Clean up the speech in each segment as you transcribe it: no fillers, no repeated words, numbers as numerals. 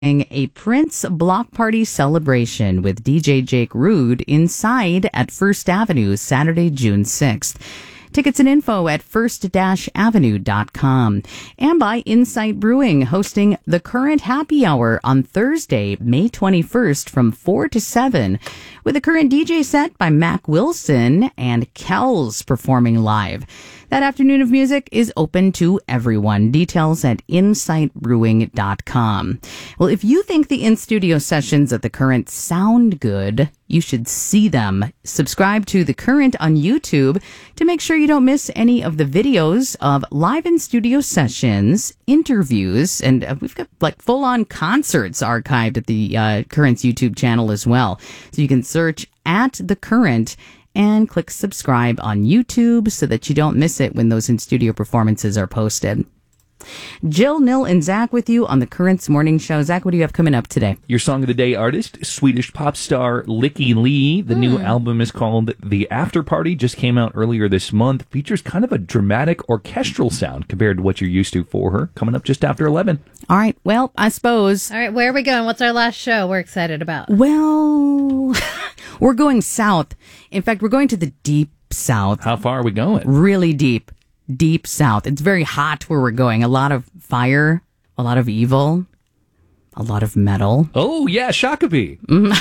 a Prince block party celebration with DJ Jake Rude inside at First Avenue Saturday, June 6th. Tickets and info at first-avenue.com. And by Insight Brewing, hosting the Current Happy Hour on Thursday, May 21st from 4 to 7, with a Current DJ set by Mac Wilson and Kells performing live. That afternoon of music is open to everyone. Details at insightbrewing.com. Well, if you think the in-studio sessions at The Current sound good, you should see them. Subscribe to The Current on YouTube to make sure you don't miss any of the videos of live in-studio sessions, interviews, and we've got like full-on concerts archived at the Current's YouTube channel as well. So you can search at The Current and click subscribe on YouTube so that you don't miss it when those in-studio performances are posted. Jill, Nil, and Zach with you on the Current's Morning Show. Zach, what do you have coming up today? Your Song of the Day artist, Swedish pop star Lykke Li. The new album is called The After Party, just came out earlier this month. Features kind of a dramatic orchestral sound compared to what you're used to for her. Coming up just after 11. All right, well, I suppose. All right, where are we going? What's our last show we're excited about? Well, we're going south. In fact, we're going to the deep south. How far are we going? Really deep. Deep south. It's very hot where we're going. A lot of fire, a lot of evil, a lot of metal. Oh, yeah, Shakopee.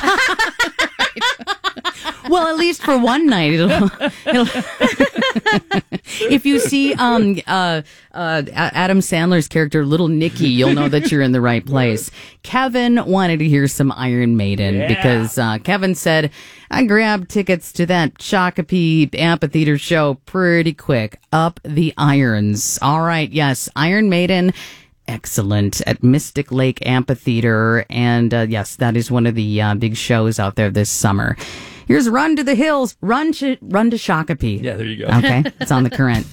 Well, at least for one night, it'll if you see Adam Sandler's character, Little Nicky, you'll know that you're in the right place. Kevin wanted to hear some Iron Maiden because Kevin said, I grabbed tickets to that Shakopee amphitheater show pretty quick. Up the irons. All right, yes, Iron Maiden. Excellent at Mystic Lake Amphitheater. And yes, that is one of the big shows out there this summer. Here's Run to the Hills, Run to Shakopee. Yeah, there you go. Okay, it's on the Current.